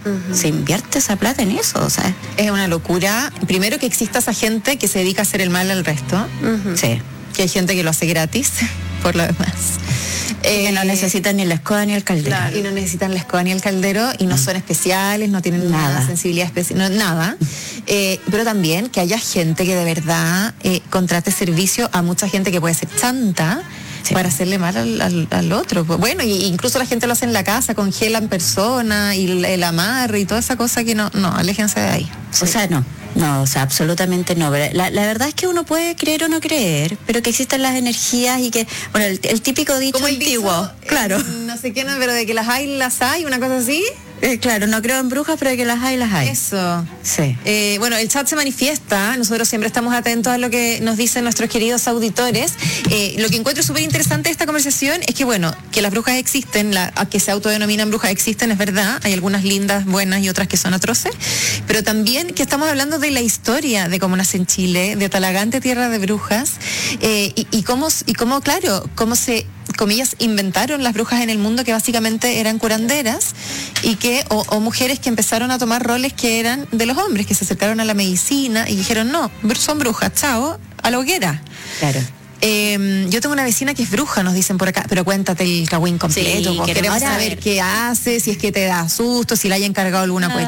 Se invierte esa plata en eso, o sea. Es una locura. Primero, que exista esa gente que se dedica a hacer el mal al resto. Sí. Que hay gente que lo hace gratis, por lo demás. Que no necesitan ni la escoba ni el caldero. Claro, y no necesitan la escoba ni el caldero, y no son especiales, no tienen nada, sensibilidad especial, nada. Pero también que haya gente que de verdad contrate servicio a mucha gente que puede ser chanta. Sí. Para hacerle mal al otro. Bueno, y incluso la gente lo hace en la casa, congelan personas y el amarre y toda esa cosa que no, aléjense de ahí. Sí. O sea, no, o sea, absolutamente no. La verdad es que uno puede creer o no creer, pero que existen las energías y que, bueno, el típico dicho como el antiguo, dicho, claro. No sé qué, no, pero de que las hay, una cosa así. Claro, no creo en brujas, pero de que las hay. Eso. Sí. Bueno, el chat se manifiesta. Nosotros siempre estamos atentos a lo que nos dicen nuestros queridos auditores. Lo que encuentro súper interesante de esta conversación es que, bueno, que las brujas existen, que se autodenominan brujas existen, es verdad. Hay algunas lindas, buenas y otras que son atroces. Pero también que estamos hablando de la historia de cómo nace en Chile, de Talagante, tierra de brujas, y cómo, claro, cómo se, comillas, inventaron las brujas en el mundo, que básicamente eran curanderas y que o mujeres que empezaron a tomar roles que eran de los hombres, que se acercaron a la medicina y dijeron, no, son brujas, chao, a la hoguera. Claro. Yo tengo una vecina que es bruja, nos dicen por acá, pero cuéntate el cagüín completo, sí, queremos saber qué hace, si es que te da susto, si le haya encargado alguna cuestión.